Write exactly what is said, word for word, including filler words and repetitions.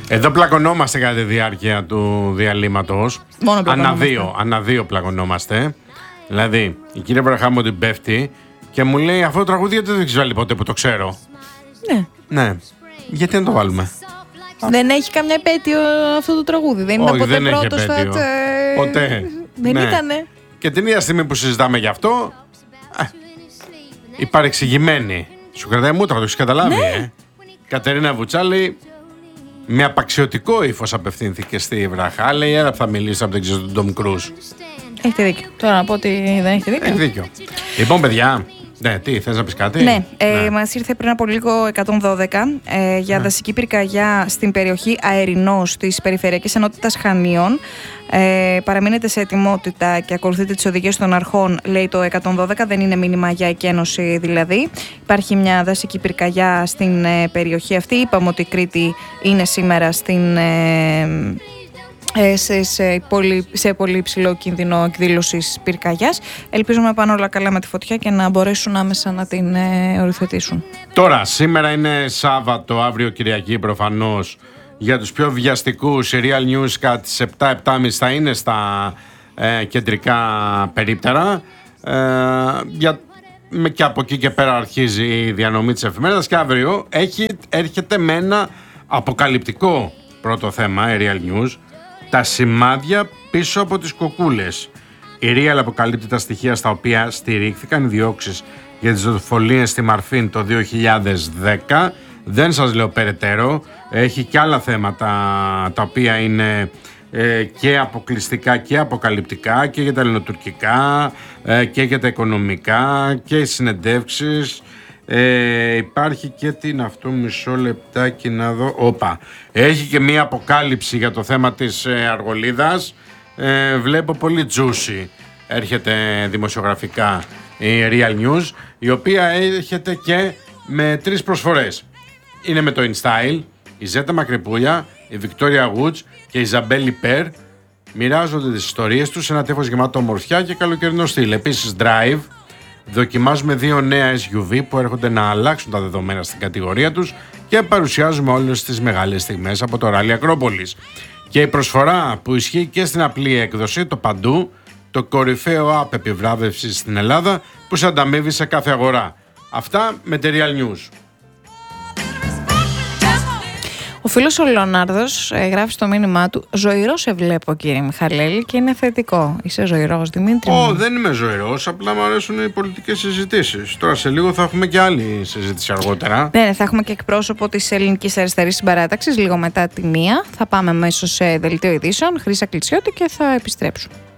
Εδώ πλακωνόμαστε κατά τη διάρκεια του διαλύματος. Μόνο πλακωνόμαστε. Αναδύο, αναδύο πλακωνόμαστε. Δηλαδή, η κυρία Βραχάμοντη πέφτει και μου λέει αυτό το τραγούδι γιατί δεν έχει βάλει ποτέ που το ξέρω. Ναι. Ναι. Γιατί να το βάλουμε. Δεν έχει καμιά επέτειο αυτό το τραγούδι. Δεν ήταν Όχι, ποτέ δεν έχει πρώτο στα. επέτειο. Ποτέ. Δεν Ναι. ήτανε. Και την ίδια στιγμή που συζητάμε γι' αυτό, ε, η παρεξηγημένη. Σου κρατάει μούτρα, το έχεις καταλάβει, Ναι. ε. Κατερίνα Βουτσάλη, με απαξιωτικό ύφος απευθύνθηκε στη Βραχά. Λέει, έλα θα μιλήσει από τον τον Ντομ Κρούζ. Έχετε δίκιο. Τώρα να πω ότι δεν έχετε δίκιο. Έχει δίκιο. Λοιπόν, παιδιά, ναι, τι, θες να πεις κάτι? Ναι, ε, μας ήρθε πριν από λίγο εκατόν δώδεκα ε, για Ναι. δασική πυρκαγιά στην περιοχή Αερινός της Περιφερειακής Ενότητας Χανίων. Ε, παραμείνετε σε ετοιμότητα και ακολουθείτε τις οδηγίες των αρχών, λέει το εκατόν δώδεκα, δεν είναι μήνυμα για εκένωση δηλαδή. Υπάρχει μια δασική πυρκαγιά στην ε, περιοχή αυτή. Είπαμε ότι η Κρήτη είναι σήμερα στην... Ε, Σε, σε, πολύ, σε πολύ υψηλό κίνδυνο εκδήλωσης πυρκαγιάς. Ελπίζουμε να πάνε όλα καλά με τη φωτιά και να μπορέσουν άμεσα να την ε, οριοθετήσουν. Τώρα, σήμερα είναι Σάββατο, αύριο Κυριακή προφανώς. Για τους πιο βιαστικούς, η Real News κατά τις επτά επτά και μισή θα είναι στα ε, κεντρικά περίπτερα. Ε, για, και από εκεί και πέρα αρχίζει η διανομή της εφημερίδας και αύριο έχει, έρχεται με ένα αποκαλυπτικό πρώτο θέμα, η Real News. Τα σημάδια πίσω από τις κοκούλες. Η Real αποκαλύπτει τα στοιχεία στα οποία στηρίχθηκαν οι διώξεις για τις δολοφονίες στη Μαρφίν το δύο χιλιάδες δέκα. Δεν σας λέω περαιτέρω. Έχει και άλλα θέματα τα οποία είναι ε, και αποκλειστικά και αποκαλυπτικά και για τα ελληνοτουρκικά ε, και για τα οικονομικά και οι συνεντεύξεις. Ε, υπάρχει και την αυτό μισό λεπτάκι να δω. Όπα. Έχει και μία αποκάλυψη για το θέμα της ε, Αργολίδας. Ε, βλέπω πολύ juicy. Έρχεται δημοσιογραφικά η Real News, η οποία έρχεται και με τρεις προσφορές. Είναι με το InStyle, η Ζέτα Μακρυπούλια, η Βικτόρια Woods και η Ζαμπέλη Περ. Μοιράζονται τις ιστορίες τους σε ένα τεύχος γεμάτο ομορφιά και καλοκαιρινό στυλ. Επίσης Drive. Δοκιμάζουμε δύο νέα ες γιου βι που έρχονται να αλλάξουν τα δεδομένα στην κατηγορία τους και παρουσιάζουμε όλες τις μεγάλες στιγμές από το Ράλι Ακρόπολης. Και η προσφορά που ισχύει και στην απλή έκδοση, το Παντού, το κορυφαίο app επιβράβευσης στην Ελλάδα που σε ανταμείβει σε κάθε αγορά. Αυτά με τη Real News. Ο φίλος ο Λεωνάρδος ε, γράφει στο μήνυμά του: ζωηρό σε βλέπω, κύριε Μιχαλέλη, και είναι θετικό. Είσαι ζωηρός, Δημήτρη? Ω, δεν είμαι ζωηρός, απλά μου αρέσουν οι πολιτικές συζητήσεις. Τώρα σε λίγο θα έχουμε και άλλη συζήτηση αργότερα. Ναι, θα έχουμε και εκπρόσωπο της Ελληνικής Αριστερής Συμπαράταξης λίγο μετά τη μία. Θα πάμε αμέσως σε δελτίο ειδήσεων, Χρύσα Κλεισιώτη, και θα επιστρέψουμε.